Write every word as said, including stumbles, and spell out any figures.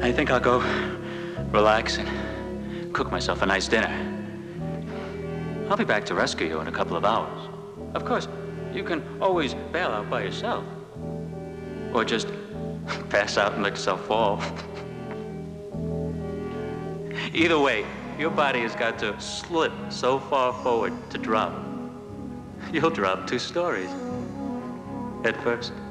I think I'll go relax and cook myself a nice dinner. I'll be back to rescue you in a couple of hours. Of course, you can always bail out by yourself. Or just pass out and let yourself fall. Either way, your body has got to slip so far forward to drop. You'll drop two stories. Head first.